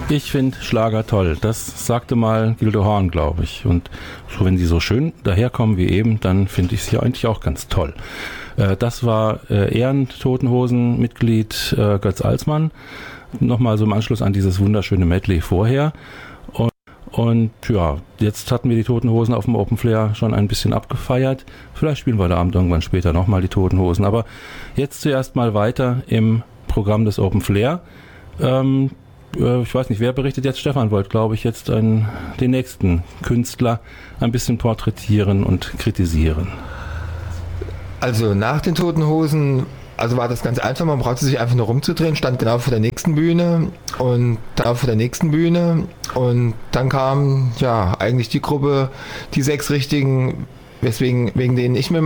Ich finde Schlager toll. Das sagte mal Gildo Horn, glaube ich. Und so, wenn sie so schön daherkommen wie eben, dann finde ich sie eigentlich auch ganz toll. Das war Ehren-Toten-Hosen-Mitglied Götz Alsmann. Nochmal so im Anschluss an dieses wunderschöne Medley vorher. Und ja, jetzt hatten wir die Toten Hosen auf dem Open Flair schon ein bisschen abgefeiert. Vielleicht spielen wir heute Abend irgendwann später nochmal die Toten Hosen. Aber jetzt zuerst mal weiter im Programm des Open Flair. Ich weiß nicht, wer berichtet jetzt? Stefan wollte, glaube ich, jetzt den nächsten Künstler ein bisschen porträtieren und kritisieren. Also nach den Toten Hosen, also war das ganz einfach, man brauchte sich einfach nur rumzudrehen, stand genau vor der nächsten Bühne und da vor der nächsten Bühne und dann kam ja eigentlich die Gruppe, die 6 Richtigen, wegen denen ich mir